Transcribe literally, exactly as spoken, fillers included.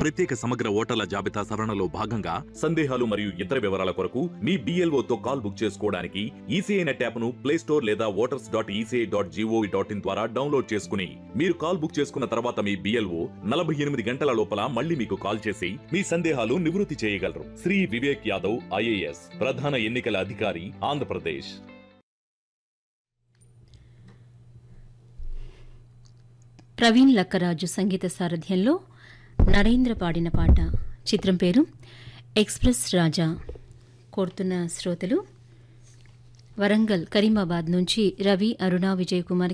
ప్రత్యేక సమగ్ర ఓటర్ల జాబితా సవరణలో భాగంగా సందేహాలు మరియు ఇతర వివరాల కొరకు మీ బిఎల్ఓతో కాల్ బుక్ చేసుకోవడానికి ఈసీఐ నెట్ యాప్ను ప్లే స్టోర్ లేదా voters dot ECI dot GOV dot in ద్వారా డౌన్లోడ్ చేసుకుని మీరు కాల్ బుక్ చేసుకున్న తర్వాత మీ బిఎల్ఓ నలభై ఎనిమిది గంటల లోపల మళ్ళీ మీకు కాల్ చేసి మీ సందేహాలు నివృత్తి చేయగలరు. శ్రీ వివేక్ యాదవ్ ఐఏఎస్, ప్రధాన ఎన్నికల అధికారి, ఆంధ్రప్రదేశ్. ప్రవీణ్ లక్కరాజు సంగీత సారథ్యంలో నరేంద్ర పాడిన పాట. చిత్రం పేరు ఎక్స్ప్రెస్ రాజా. కోరుతున్న శ్రోతలు వరంగల్, కరీమాబాద్ నుంచి రవి, అరుణ, విజయ్ కుమార్